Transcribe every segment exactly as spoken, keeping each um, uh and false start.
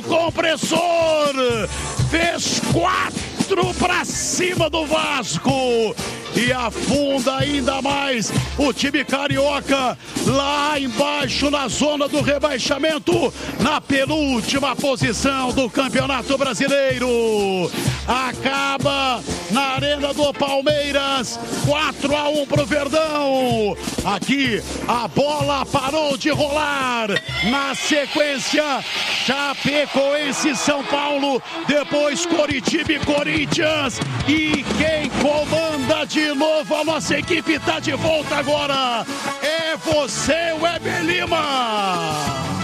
no compressor, fez quatro pra cima do Vasco e afunda ainda mais o time carioca lá embaixo na zona do rebaixamento, na penúltima posição do Campeonato Brasileiro. Acaba na Arena do Palmeiras, quatro a um pro Verdão. Aqui a bola parou de rolar. Na sequência, Chapecoense e São Paulo, depois Coritiba e Corinthians. E quem comanda de novo a nossa equipe está de volta agora. É você, Weber Lima.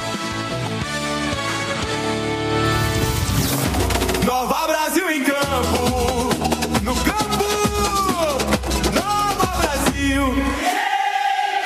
Nova Brasil em campo, no campo, Nova Brasil em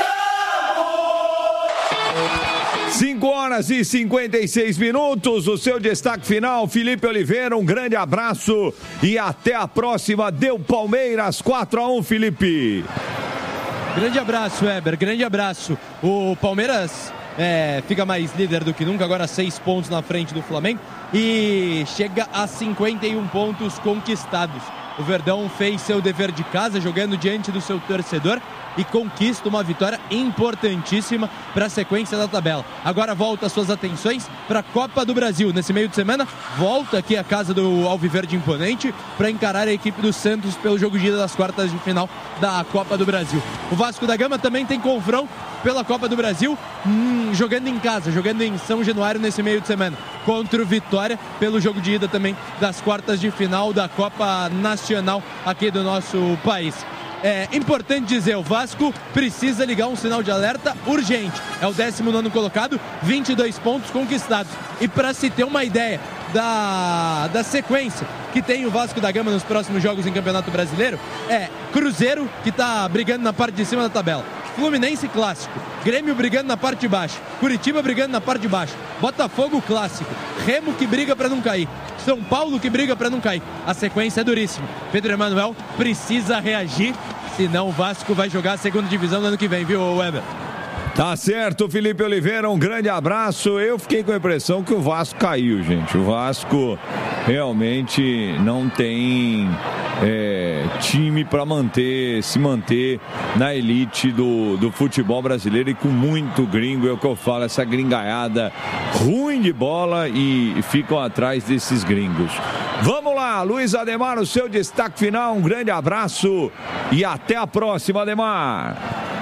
campo. cinco horas e cinquenta e seis minutos, o seu destaque final, Felipe Oliveira, um grande abraço e até a próxima. Deu Palmeiras quatro a um, Felipe. Grande abraço, Weber, grande abraço. O Palmeiras é, fica mais líder do que nunca, agora seis pontos na frente do Flamengo e chega a cinquenta e um pontos conquistados. O Verdão fez seu dever de casa, jogando diante do seu torcedor e conquista uma vitória importantíssima para a sequência da tabela. Agora volta suas atenções para a Copa do Brasil. Nesse meio de semana, volta aqui a casa do Alviverde Imponente para encarar a equipe do Santos pelo jogo de ida das quartas de final da Copa do Brasil. O Vasco da Gama também tem confronto pela Copa do Brasil, hum, jogando em casa, jogando em São Januário nesse meio de semana, contra o Vitória pelo jogo de ida também das quartas de final da Copa Nacional aqui do nosso país. É importante dizer, o Vasco precisa ligar um sinal de alerta urgente. É o décimo nono colocado, vinte e dois pontos conquistados. E para se ter uma ideia da, da sequência que tem o Vasco da Gama nos próximos jogos em Campeonato Brasileiro, é Cruzeiro, que está brigando na parte de cima da tabela, Fluminense Clássico, Grêmio brigando na parte de baixo, Curitiba brigando na parte de baixo, Botafogo Clássico, Remo que briga para não cair, São Paulo que briga para não cair. A sequência é duríssima. Pedro Emanuel precisa reagir, senão o Vasco vai jogar a segunda divisão no ano que vem, viu, Weber? Tá certo, Felipe Oliveira, um grande abraço. Eu fiquei com a impressão que o Vasco caiu, gente. O Vasco realmente não tem é, time para manter, se manter na elite do, do futebol brasileiro, e com muito gringo, é o que eu falo, essa gringaiada ruim de bola, e ficam atrás desses gringos. Vamos lá, Luiz Ademar, o seu destaque final, um grande abraço e até a próxima, Ademar.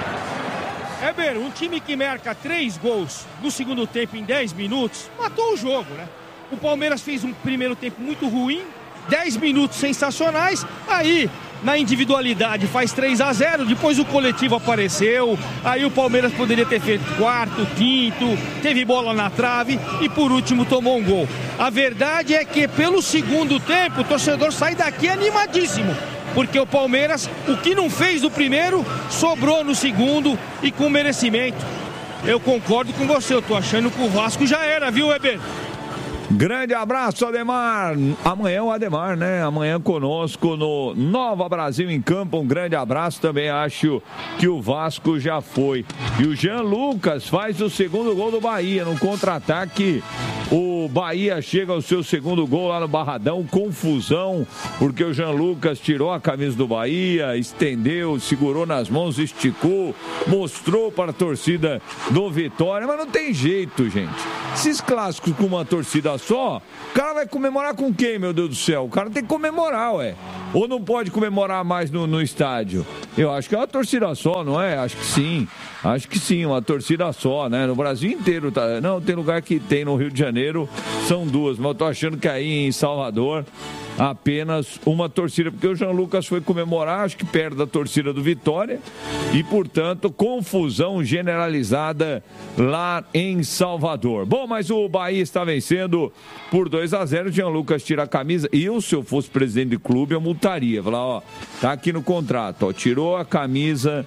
Weber, um time que marca três gols no segundo tempo em dez minutos, matou o jogo, né? O Palmeiras fez um primeiro tempo muito ruim, dez minutos sensacionais, aí na individualidade faz três a zero, depois o coletivo apareceu, aí o Palmeiras poderia ter feito quarto, quinto, teve bola na trave e por último tomou um gol. A verdade é que pelo segundo tempo o torcedor sai daqui animadíssimo, porque o Palmeiras, o que não fez no primeiro, sobrou no segundo e com merecimento. Eu concordo com você, eu tô achando que o Vasco já era, viu, Weber? Grande abraço, Ademar. Amanhã é o Ademar, né? Amanhã conosco no Nova Brasil em Campo. Um grande abraço. Também acho que o Vasco já foi. E o Jean Lucas faz o segundo gol do Bahia. No contra-ataque, o Bahia chega ao seu segundo gol lá no Barradão. Confusão, porque o Jean Lucas tirou a camisa do Bahia, estendeu, segurou nas mãos, esticou, mostrou para a torcida do Vitória. Mas não tem jeito, gente. Esses clássicos com uma torcida só, o cara vai comemorar com quem, meu Deus do céu? O cara tem que comemorar, ué. Ou não pode comemorar mais no, no estádio? Eu acho que é uma torcida só, não é? Acho que sim. Acho que sim, uma torcida só, né? No Brasil inteiro, tá? Não, tem lugar que tem no Rio de Janeiro, são duas. Mas eu tô achando que aí em Salvador apenas uma torcida, porque o Jean Lucas foi comemorar, acho que perto da torcida do Vitória, e portanto confusão generalizada lá em Salvador. Bom, mas o Bahia está vencendo por dois a zero, o Jean Lucas tira a camisa. Eu, se eu fosse presidente de clube, eu multaria, falar, ó, tá aqui no contrato, ó, tirou a camisa,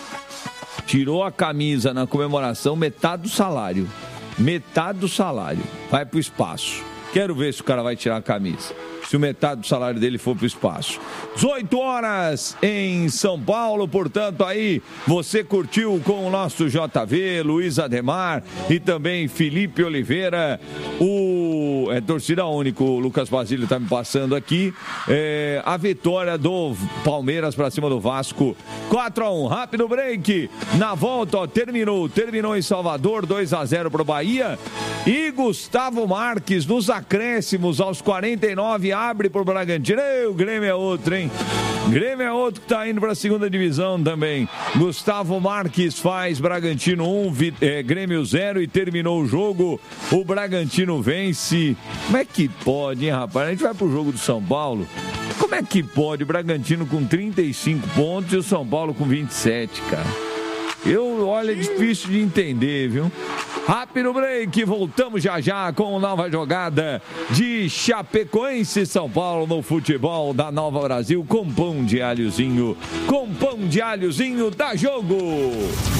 tirou a camisa na comemoração, metade do salário, metade do salário vai pro espaço. Quero ver se o cara vai tirar a camisa, se o metade do salário dele for para o espaço. dezoito horas em São Paulo, portanto aí você curtiu com o nosso J V, Luiz Ademar e também Felipe Oliveira, o é torcida única, o Lucas Basílio tá me passando aqui. É, a vitória do Palmeiras pra cima do Vasco, quatro a um. Rápido break. Na volta, ó, terminou, terminou em Salvador, dois a zero pro Bahia. E Gustavo Marques, nos acréscimos, aos quarenta e nove, abre pro Bragantino. Ei, o Grêmio é outro, hein? Grêmio é outro que tá indo pra segunda divisão também. Gustavo Marques faz Bragantino um, é, Grêmio zero e terminou o jogo. O Bragantino vence. Como é que pode, hein, rapaz? A gente vai pro jogo do São Paulo. Como é que pode? O Bragantino com trinta e cinco pontos e o São Paulo com vinte e sete, cara. Eu, olha, é difícil de entender, viu? Rápido break, voltamos já já com nova jogada de Chapecoense São Paulo no futebol da Nova Brasil com pão de alhozinho, com pão de alhozinho, dá jogo!